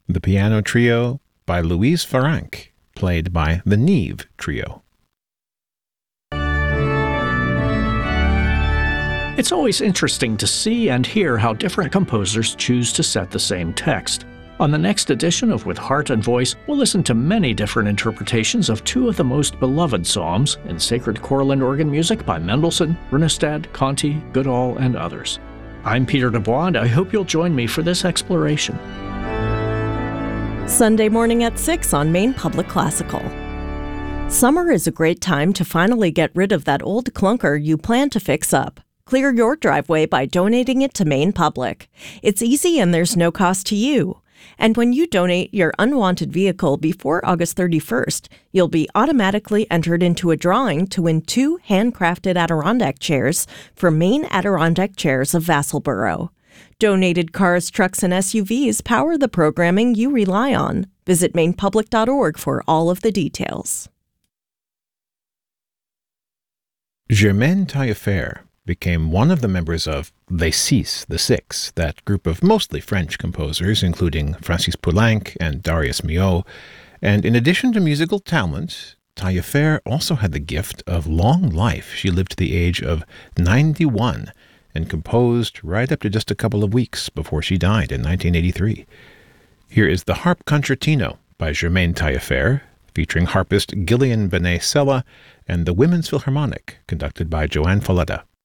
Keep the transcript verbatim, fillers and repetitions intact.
The piano trio by Louise Farranc, played by the Neve Trio. It's always interesting to see and hear how different composers choose to set the same text. On the next edition of With Heart and Voice, we'll listen to many different interpretations of two of the most beloved psalms in sacred choral and organ music by Mendelssohn, Runnestad, Conti, Goodall, and others. I'm Peter Dubois, and I hope you'll join me for this exploration. Sunday morning at six on Maine Public Classical. Summer is a great time to finally get rid of that old clunker you plan to fix up. Clear your driveway by donating it to Maine Public. It's easy and there's no cost to you. And when you donate your unwanted vehicle before August thirty-first, you'll be automatically entered into a drawing to win two handcrafted Adirondack chairs from Maine Adirondack Chairs of Vassalboro. Donated cars, trucks, and S U Vs power the programming you rely on. Visit maine public dot org for all of the details. Germaine Taillefer became one of the members of Les Six, the Six, that group of mostly French composers, including Francis Poulenc and Darius Milhaud. And in addition to musical talent, Taillefer also had the gift of long life. She lived to the age of ninety-one and composed right up to just a couple of weeks before she died in nineteen eighty-three. Here is the Harp Concertino by Germaine Taillefer, featuring harpist Gillian Benet Sella and the Women's Philharmonic, conducted by Joanne Falletta.